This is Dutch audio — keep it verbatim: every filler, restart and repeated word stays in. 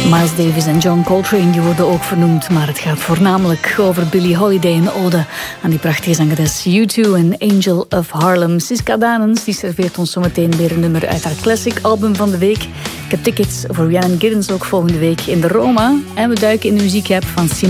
Miles Davis en John Coltrane die worden ook vernoemd, maar het gaat voornamelijk over Billie Holiday en ode aan die prachtige zangeres U twee en Angel of Harlem. Siska Danens die serveert ons zometeen weer een nummer uit haar classic album van de week. Ik heb tickets voor Rhiannon Giddens ook volgende week in de Roma en we duiken in de muziekheb van Simon